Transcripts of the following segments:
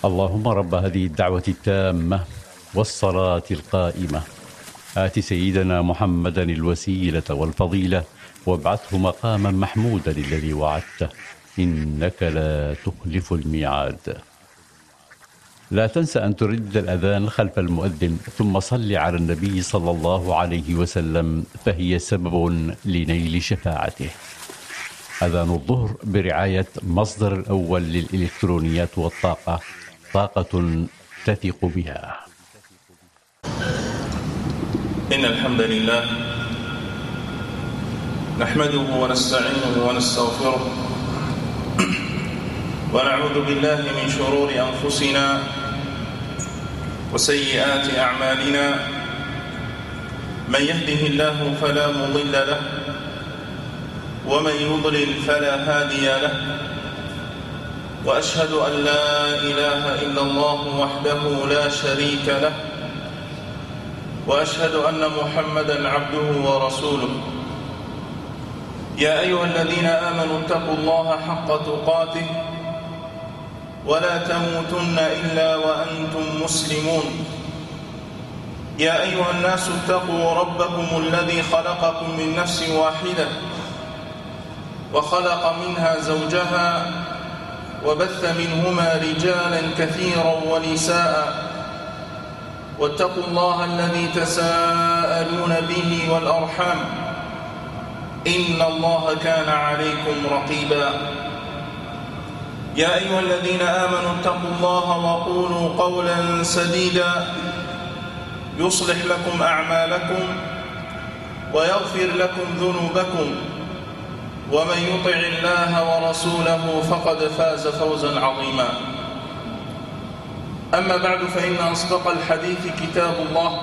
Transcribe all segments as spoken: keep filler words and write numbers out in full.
اللهم رب هذه الدعوة التامة والصلاة القائمة آت سيدنا محمدا الوسيلة والفضيلة وابعثه مقاما محمودا الذي وعدته إنك لا تخلف الميعاد. لا تنسى أن تردد الأذان خلف المؤذن ثم صل على النبي صلى الله عليه وسلم فهي سبب لنيل شفاعته. أذان الظهر برعاية مصدر الأول للإلكترونيات والطاقة، طاقة تثق بها. إن الحمد لله نحمده ونستعينه ونستغفره ونعوذ بالله من شرور أنفسنا وسيئات أعمالنا. من يهده الله فلا مضل له ومن يضلل فلا هادي له، وأشهد أن لا إله إلا الله وحده لا شريك له، وأشهد أن محمدًا عبده ورسوله. يا أيها الذين آمنوا اتقوا الله حق تقاته ولا تموتن إلا وأنتم مسلمون. يا أيها الناس اتقوا ربكم الذي خلقكم من نفس واحدة وخلق منها زوجها وبث منهما رجالا كثيرا ونساء، واتقوا الله الذي تساءلون به والأرحام إن الله كان عليكم رقيبا. يا أيها الذين آمنوا اتقوا الله وقولوا قولا سديدا يصلح لكم أعمالكم ويغفر لكم ذنوبكم، ومن يطع الله ورسوله فقد فاز فوزا عظيما. أما بعد، فإن أصدق الحديث كتاب الله،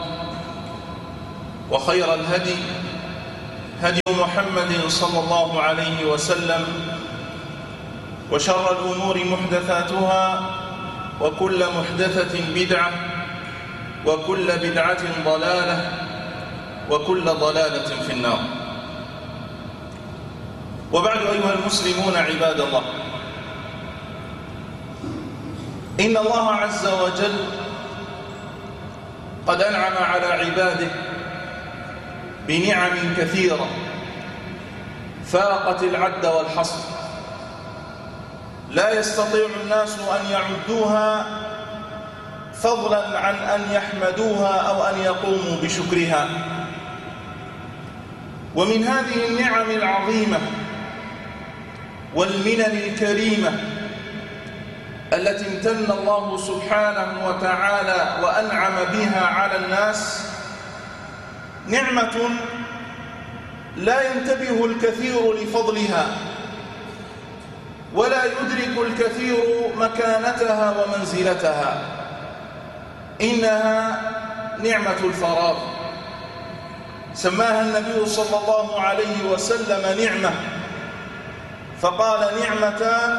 وخير الهدي هدي محمد صلى الله عليه وسلم، وشر الأمور محدثاتها، وكل محدثة بدعة، وكل بدعة ضلالة، وكل ضلالة في النار. وبعد، أيها المسلمون عباد الله، إن الله عز وجل قد أنعم على عباده بنعم كثيرة فاقت العد والحصر، لا يستطيع الناس أن يعدوها، فضلا عن أن يحمدوها أو أن يقوموا بشكرها. ومن هذه النعم العظيمة والمنن الكريمة التي امتن الله سبحانه وتعالى وأنعم بها على الناس نعمة لا ينتبه الكثير لفضلها، ولا يدرك الكثير مكانتها ومنزلتها. إنها نعمة الفراغ، سماها النبي صلى الله عليه وسلم نعمة، فقال: نعمتان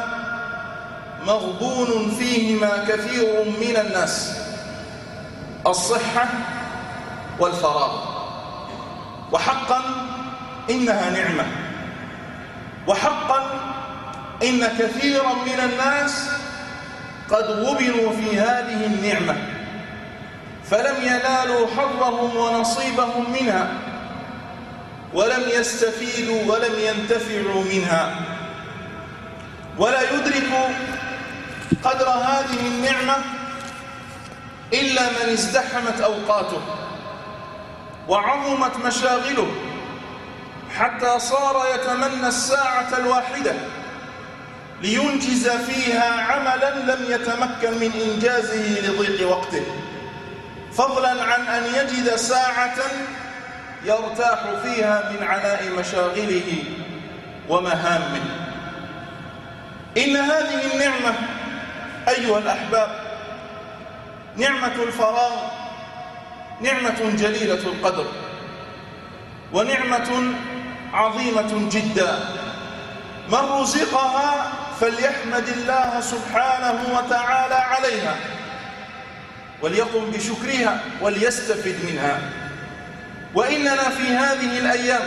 مغبون فيهما كثير من الناس، الصحة والفراغ. وحقا إنها نعمة، وحقا إن كثيرا من الناس قد غبنوا في هذه النعمة، فلم ينالوا حظهم ونصيبهم منها، ولم يستفيدوا ولم ينتفعوا منها، ولا يدرك قدر هذه النعمة إلا من ازدحمت أوقاته وعظمت مشاغله، حتى صار يتمنى الساعة الواحدة لينجز فيها عملا لم يتمكن من إنجازه لضيق وقته، فضلا عن أن يجد ساعة يرتاح فيها من عناء مشاغله ومهامه. إن هذه النعمة أيها الأحباب، نعمة الفراغ، نعمة جليلة القدر، ونعمة عظيمة جدا. من رزقها فليحمد الله سبحانه وتعالى عليها، وليقم بشكرها وليستفد منها. وإننا في هذه الأيام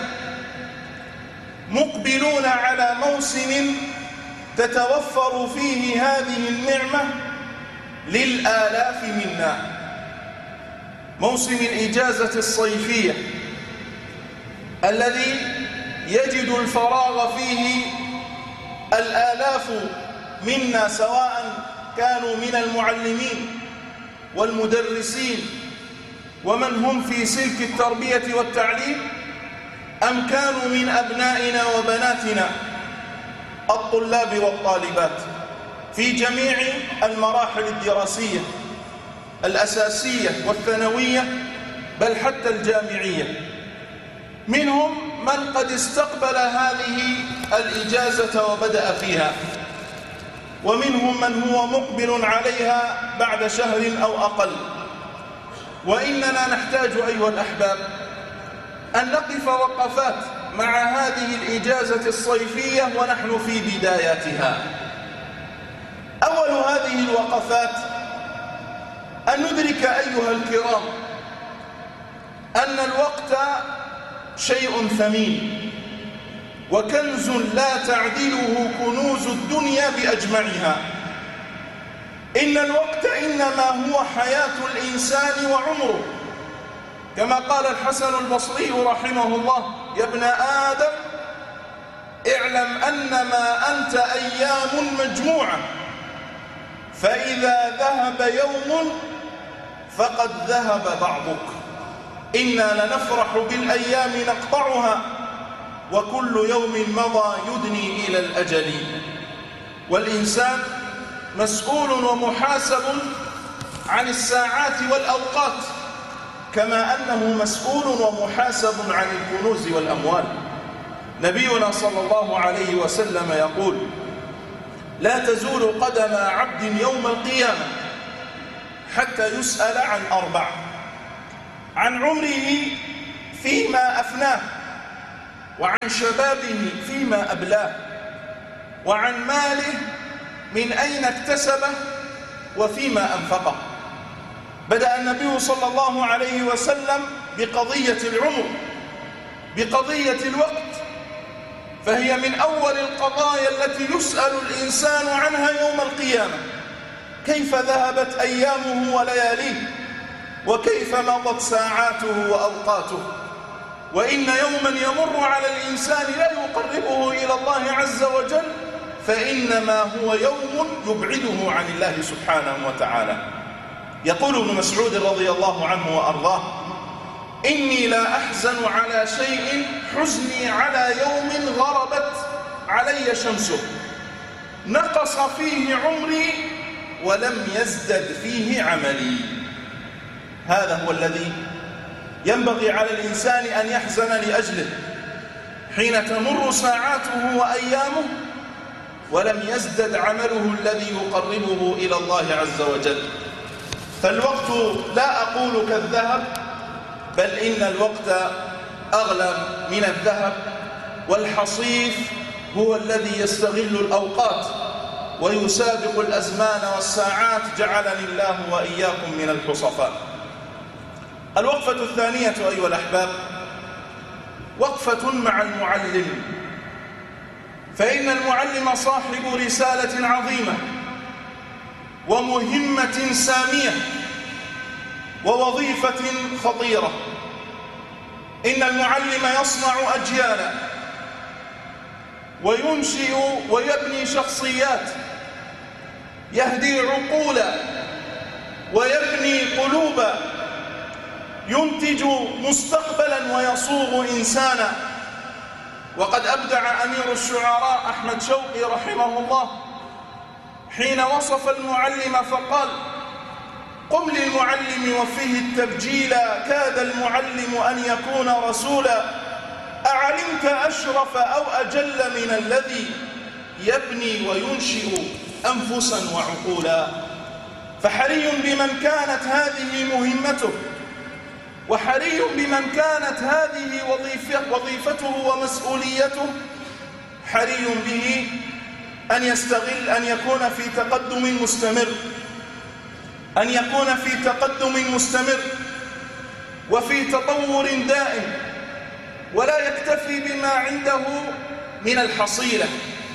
مقبلون على موسم تتوفر فيه هذه النعمة للآلاف منا. موسم الإجازة الصيفية الذي يجد الفراغ فيه الآلاف منا، سواء كانوا من المعلمين والمدرسين ومن هم في سلك التربية والتعليم، أم كانوا من أبنائنا وبناتنا الطلاب والطالبات في جميع المراحل الدراسية الأساسية والثانوية بل حتى الجامعية. منهم من قد استقبل هذه الإجازة وبدأ فيها، ومنهم من هو مقبل عليها بعد شهر أو أقل. وإننا نحتاج أيها الأحباب أن نقف وقفات مع هذه الإجازة الصيفية ونحن في بداياتها. أول هذه الوقفات أن ندرك أيها الكرام أن الوقت شيء ثمين وكنز لا تعدله كنوز الدنيا بأجمعها. إن الوقت إنما هو حياة الإنسان وعمره، كما قال الحسن البصري رحمه الله: يا ابن آدم اعلم أنما أنت أيام مجموعة، فإذا ذهب يوم فقد ذهب بعضك. إنا لنفرح بالأيام نقطعها، وكل يوم مضى يدني إلى الأجل. والإنسان مسؤول ومحاسب عن الساعات والأوقات، كما أنه مسؤول ومحاسب عن الكنوز والأموال. نبينا صلى الله عليه وسلم يقول: لا تزول قدم عبد يوم القيامة حتى يسأل عن أربع: عن عمره فيما أفناه، وعن شبابه فيما أبلاه، وعن ماله من أين اكتسبه وفيما أنفقه. بدأ النبي صلى الله عليه وسلم بقضية العمر، بقضية الوقت، فهي من أول القضايا التي يسأل الإنسان عنها يوم القيامة: كيف ذهبت أيامه ولياليه، وكيف مضت ساعاته وأوقاته. وإن يوما يمر على الإنسان لا يقربه إلى الله عز وجل، فإنما هو يوم يبعده عن الله سبحانه وتعالى. يقول ابن مسعود رضي الله عنه وأرضاه: إني لا أحزن على شيء حزني على يوم غربت علي شمسه، نقص فيه عمري ولم يزدد فيه عملي. هذا هو الذي ينبغي على الإنسان أن يحزن لأجله، حين تمر ساعاته وأيامه ولم يزدد عمله الذي يقربه إلى الله عز وجل. فالوقت لا أقول كالذهب، بل إن الوقت أغلى من الذهب، والحصيف هو الذي يستغل الأوقات ويسابق الأزمان والساعات، جعلني الله وإياكم من الحصفاء. الوقفة الثانية أيها الأحباب وقفة مع المعلم، فإن المعلم صاحب رسالة عظيمة ومهمة سامية ووظيفة خطيرة. إن المعلم يصنع أجيالا وينشئ ويبني شخصيات، يهدي عقولا ويبني قلوبا، ينتج مستقبلا ويصوغ إنسانا. وقد أبدع أمير الشعراء أحمد شوقي رحمه الله حين وصف المعلم فقال: قم للمعلم وفيه التبجيلا، كاد المعلم أن يكون رسولا، أعلمت أشرف أو أجل من الذي يبني وينشئ أنفسا وعقولا. فحري بمن كانت هذه مهمته، وحري بمن كانت هذه وظيفته ومسؤوليته، حري به أن يستغل أن يكون في تقدم مستمر، أن يكون في تقدم مستمر وفي تطور دائم، ولا يكتفي بما عنده من الحصيلة،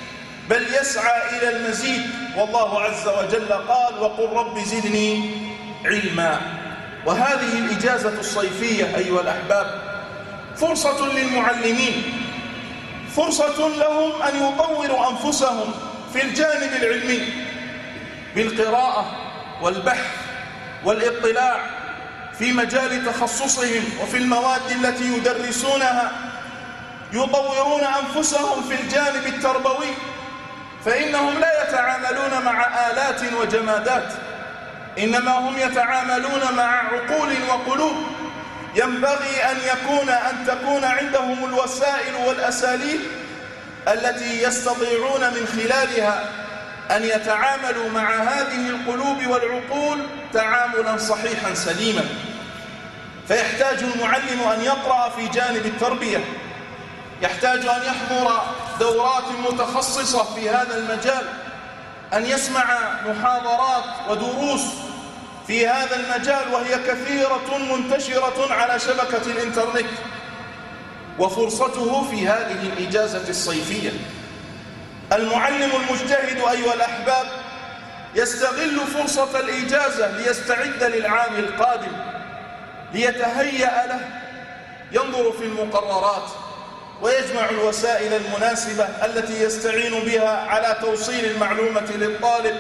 بل يسعى إلى المزيد، والله عز وجل قال وقل رب زدني علما. وهذه الإجازة الصيفية أيها الأحباب فرصة للمعلمين، فرصة لهم أن يطوروا أنفسهم في الجانب العلمي بالقراءة والبحث والاطلاع في مجال تخصصهم وفي المواد التي يدرسونها، يطورون أنفسهم في الجانب التربوي، فإنهم لا يتعاملون مع آلات وجمادات، إنما هم يتعاملون مع عقول وقلوب. ينبغي أن يكون أن تكون عندهم الوسائل والأساليب التي يستطيعون من خلالها أن يتعاملوا مع هذه القلوب والعقول تعاملا صحيحا سليما. فيحتاج المعلم أن يقرأ في جانب التربية، يحتاج أن يحضر دورات متخصصة في هذا المجال، أن يسمع محاضرات ودروس في هذا المجال، وهي كثيرة منتشرة على شبكة الإنترنت. وفرصته في هذه الإجازة الصيفية. المعلم المجتهد أيها الأحباب يستغل فرصة الإجازة ليستعد للعام القادم، ليتهيأ له، ينظر في المقررات ويجمع الوسائل المناسبة التي يستعين بها على توصيل المعلومة للطالب،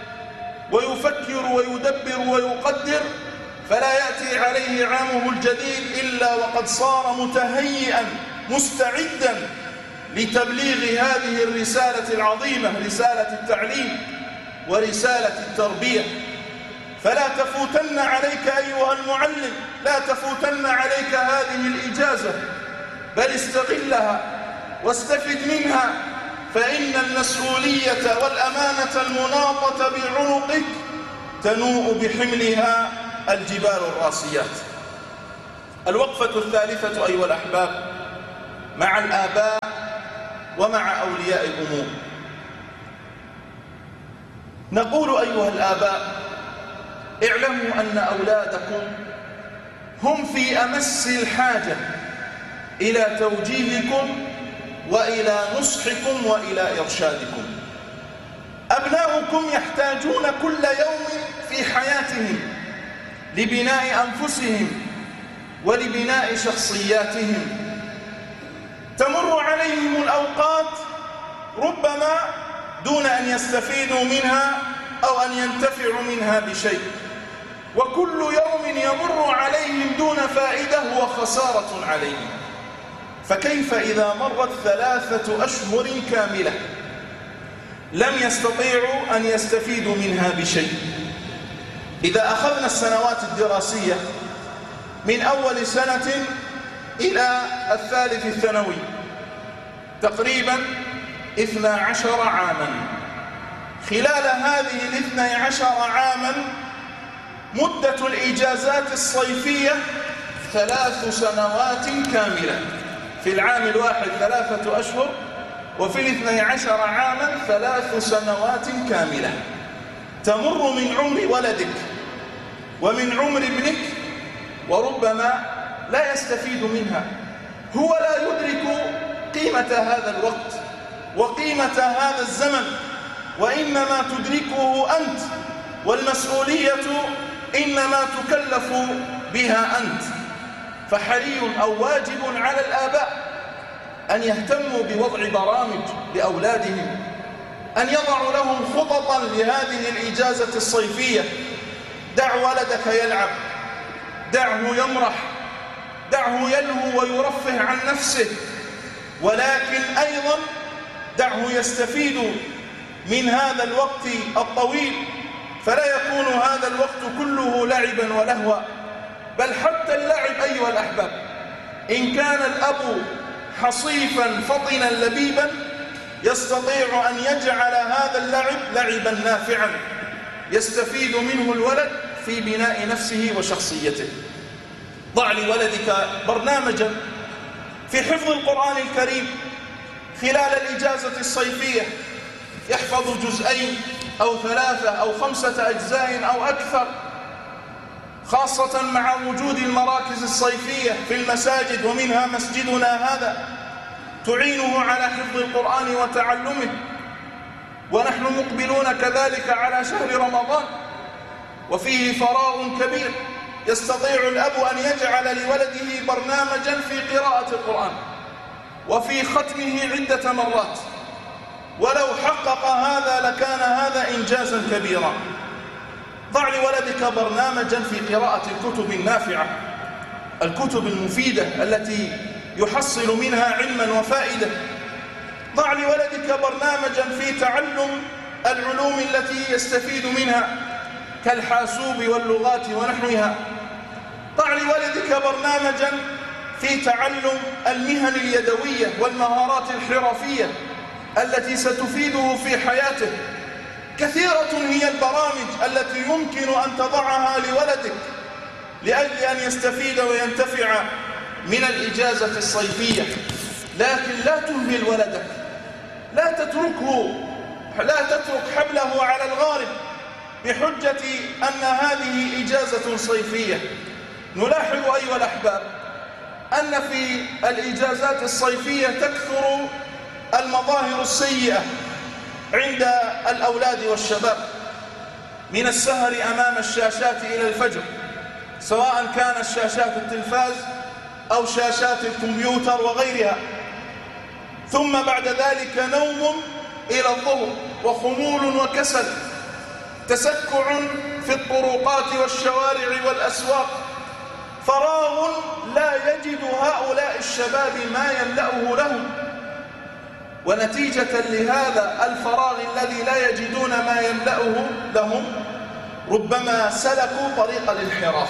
ويفكر ويدبر ويقدر، فلا يأتي عليه عامه الجديد إلا وقد صار متهيئا مستعدا لتبليغ هذه الرسالة العظيمة، رسالة التعليم ورسالة التربية. فلا تفوتن عليك أيها المعلم، لا تفوتن عليك هذه الإجازة، بل استغلها واستفد منها، فإن المسؤولية والأمانة المناطة بعنقك تنوء بحملها الجبال الراسيات. الوقفة الثالثة أيها الأحباب مع الآباء ومع أولياء الأمور. نقول أيها الآباء اعلموا أن أولادكم هم في أمس الحاجة إلى توجيهكم وإلى نصحكم وإلى إرشادكم. أبناؤكم يحتاجون كل يوم في حياتهم لبناء أنفسهم ولبناء شخصياتهم. تمر عليهم الأوقات ربما دون أن يستفيدوا منها أو أن ينتفعوا منها بشيء، وكل يوم يمر عليهم دون فائدة هو خسارة عليهم. فكيف إذا مرت ثلاثة أشهر كاملة لم يستطيعوا أن يستفيدوا منها بشيء؟ إذا أخذنا السنوات الدراسية من أول سنة إلى الثالث الثانوي تقريبا اثنا عشر عاما، خلال هذه الاثنى عشر عاما مدة الإجازات الصيفية ثلاث سنوات كاملة، في العام الواحد ثلاثة أشهر، وفي الاثنى عشر عاما ثلاث سنوات كاملة تمر من عمر ولدك ومن عمر ابنك، وربما لا يستفيد منها. هو لا يدرك قيمة هذا الوقت وقيمة هذا الزمن، وإنما تدركه أنت، والمسؤولية إنما تكلف بها أنت. فحري أو واجب على الآباء أن يهتموا بوضع برامج لأولادهم، أن يضعوا لهم خططا لهذه الإجازة الصيفية. دع ولدك يلعب، دعه يمرح، دعه يلهو ويرفه عن نفسه، ولكن أيضا دعه يستفيد من هذا الوقت الطويل، فلا يكون هذا الوقت كله لعبا ولهوا. بل حتى اللعب أيها الأحباب، إن كان الأب حصيفا فطنا لبيبا يستطيع أن يجعل هذا اللعب لعبا نافعا يستفيد منه الولد في بناء نفسه وشخصيته. ضع لولدك برنامجا في حفظ القرآن الكريم خلال الإجازة الصيفية، يحفظ جزئين أو ثلاثة أو خمسة أجزاء أو أكثر، خاصة مع وجود المراكز الصيفية في المساجد، ومنها مسجدنا هذا، تعينه على حفظ القرآن وتعلمه. ونحن مقبلون كذلك على شهر رمضان وفيه فراغ كبير، يستطيع الأب أن يجعل لولده برنامجا في قراءة القرآن وفي ختمه عدة مرات، ولو حقق هذا لكان هذا إنجازا كبيرا. ضع لولدك برنامجا في قراءة الكتب النافعة، الكتب المفيدة التي يحصل منها علما وفائدة. ضع لولدك برنامجا في تعلم العلوم التي يستفيد منها كالحاسوب واللغات ونحوها. ضع لولدك برنامجا في تعلم المهن اليدوية والمهارات الحرفية التي ستفيده في حياته. كثيرة هي البرامج التي يمكن أن تضعها لولدك لأجل أن يستفيد وينتفع من الإجازة الصيفية، لكن لا تهمل ولدك، لا تتركه لا تترك حبله على الغارب بحجة أن هذه إجازة صيفية. نلاحظ أيها الأحباب أن في الإجازات الصيفية تكثر المظاهر السيئة عند الأولاد والشباب، من السهر أمام الشاشات إلى الفجر، سواء كانت شاشات التلفاز أو شاشات الكمبيوتر وغيرها، ثم بعد ذلك نوم إلى الظهر وخمول وكسل، تسكع في الطرقات والشوارع والأسواق، فراغ لا يجد هؤلاء الشباب ما يملأه لهم. ونتيجة لهذا الفراغ الذي لا يجدون ما يملأه لهم ربما سلكوا طريق الانحراف.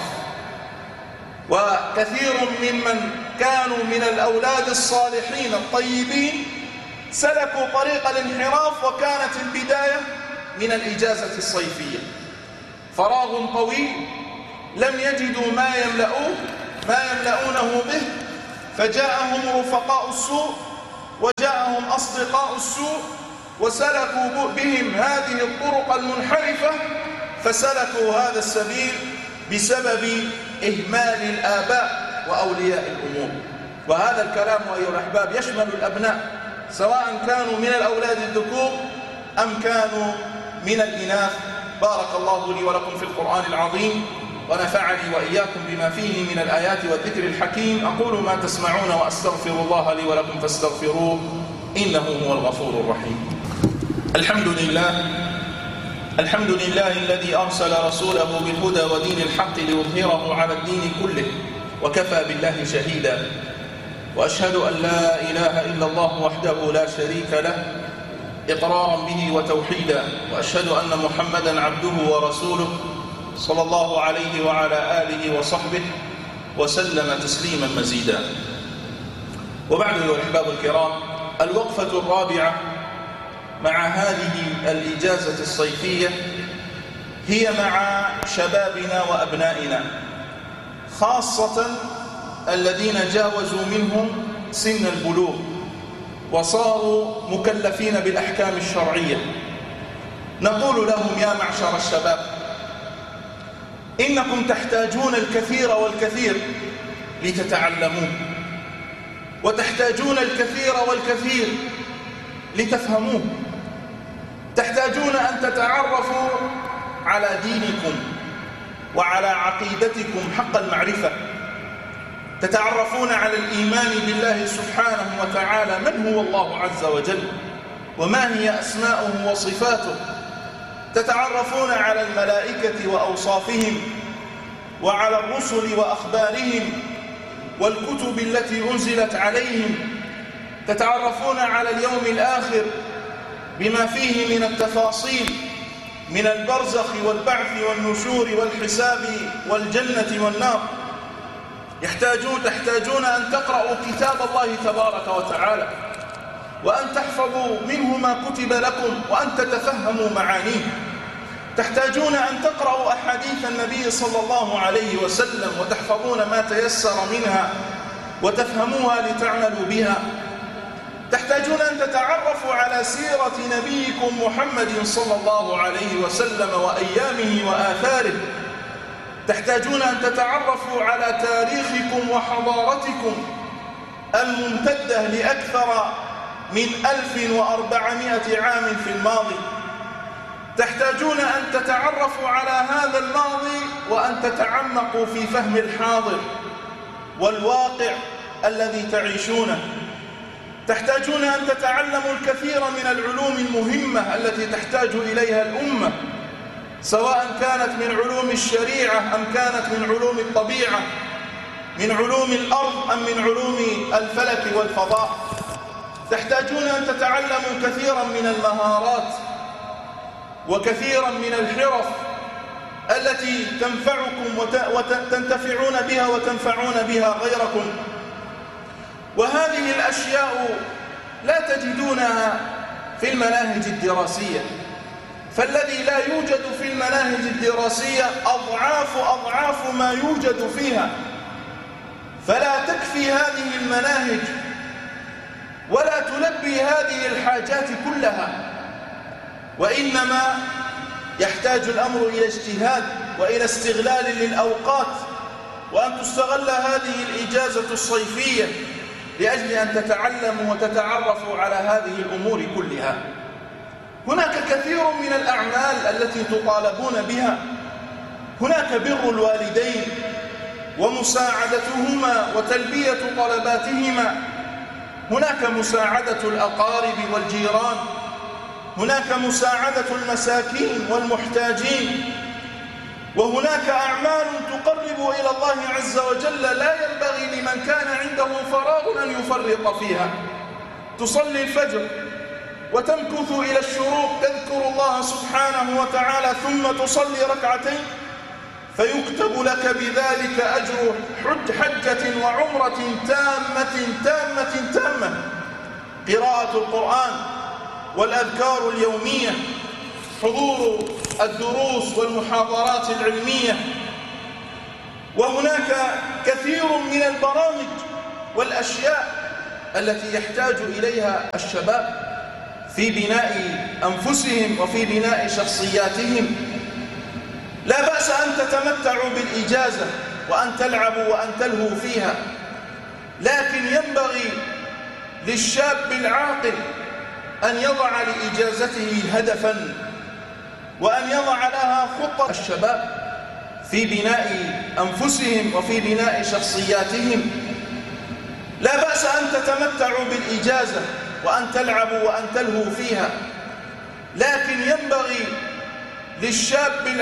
وكثير ممن كانوا من الأولاد الصالحين الطيبين سلكوا طريق الانحراف، وكانت البداية من الإجازة الصيفية. فراغ طويل لم يجدوا ما يملؤوه ما يملؤونه به، فجاءهم رفقاء السوء وجاءهم أصدقاء السوء وسلكوا بهم هذه الطرق المنحرفة، فسلكوا هذا السبيل بسبب إهمال الآباء وأولياء الأمور. وهذا الكلام أيها الأحباب يشمل الأبناء، سواء كانوا من الأولاد الذكور أم كانوا من الإناث. بارك الله لي ولكم في القرآن العظيم، ونفعني وإياكم بما فيه من الآيات والذكر الحكيم. أقول ما تسمعون وأستغفر الله لي ولكم فاستغفروه إنه هو الغفور الرحيم. الحمد لله الحمد لله الذي أرسل رسوله بالهدى ودين الحق ليظهره على الدين كله، وكفى بالله شهيدا. وأشهد أن لا إله إلا الله وحده لا شريك له إقرارا به وتوحيدا، وأشهد أن محمدا عبده ورسوله صلى الله عليه وعلى آله وصحبه وسلم تسليما مزيدا. وبعد أيها الأحباب الكرام، الوقفة الرابعة مع هذه الإجازة الصيفية هي مع شبابنا وأبنائنا، خاصة الذين جاوزوا منهم سن البلوغ وصاروا مكلفين بالأحكام الشرعية. نقول لهم يا معشر الشباب، إنكم تحتاجون الكثير والكثير لتتعلموا، وتحتاجون الكثير والكثير لتفهموه. تحتاجون أن تتعرفوا على دينكم وعلى عقيدتكم حق المعرفة، تتعرفون على الإيمان بالله سبحانه وتعالى، من هو الله عز وجل وما هي أسماؤه وصفاته، تتعرفون على الملائكة وأوصافهم وعلى الرسل وأخبارهم والكتب التي أنزلت عليهم، تتعرفون على اليوم الآخر بما فيه من التفاصيل من البرزخ والبعث والنشور والحساب والجنة والنار. يحتاجون تحتاجون أن تقرأوا كتاب الله تبارك وتعالى، وأن تحفظوا منه ما كتب لكم، وأن تتفهموا معانيه. تحتاجون أن تقرأوا أحاديث النبي صلى الله عليه وسلم وتحفظون ما تيسر منها وتفهموها لتعملوا بها. تحتاجون أن تتعرفوا على سيرة نبيكم محمد صلى الله عليه وسلم وأيامه وآثاره. تحتاجون أن تتعرفوا على تاريخكم وحضارتكم الممتدة لأكثر من ألف وأربعمائة عام في الماضي. تحتاجون أن تتعرفوا على هذا الماضي وأن تتعمقوا في فهم الحاضر والواقع الذي تعيشونه. تحتاجون أن تتعلموا الكثير من العلوم المهمة التي تحتاج إليها الأمة، سواء كانت من علوم الشريعة أم كانت من علوم الطبيعة، من علوم الأرض أم من علوم الفلك والفضاء. تحتاجون أن تتعلموا كثيرا من المهارات وكثيرا من الحرف التي تنفعكم وتنتفعون بها وتنفعون بها غيركم. وهذه الأشياء لا تجدونها في المناهج الدراسية، فالذي لا يوجد في المناهج الدراسية أضعاف أضعاف ما يوجد فيها. فلا تكفي هذه المناهج ولا تلبي هذه الحاجات كلها، وإنما يحتاج الأمر إلى اجتهاد وإلى استغلال للأوقات، وأن تستغل هذه الإجازة الصيفية لأجل أن تتعلموا وتتعرفوا على هذه الأمور كلها. هناك كثير من الأعمال التي تطالبون بها. هناك بر الوالدين ومساعدتهما وتلبية طلباتهما، هناك مساعدة الأقارب والجيران، هناك مساعدة المساكين والمحتاجين، وهناك أعمال تقرب إلى الله عز وجل لا ينبغي لمن كان عنده فراغ أن يفرط فيها. تصلي الفجر وتمكث إلى الشروق تذكر الله سبحانه وتعالى ثم تصلي ركعتين، فيكتب لك بذلك أجر حجة وعمرة تامة تامة تامة. قراءة القرآن والأذكار اليومية، حضور الدروس والمحاضرات العلمية، وهناك كثير من البرامج والأشياء التي يحتاج إليها الشباب في بناء أنفسهم وفي بناء شخصياتهم. لا بأس أن تتمتعوا بالإجازة وأن تلعبوا وأن تلهوا فيها، لكن ينبغي للشاب العاقل أن يضع لإجازته هدفاً وأن يضع لها خطة. الشباب في بناء أنفسهم وفي بناء شخصياتهم. لا بأس أن تتمتعوا بالإجازة وأن تلعبوا وأن تلهوا فيها، لكن ينبغي للشاب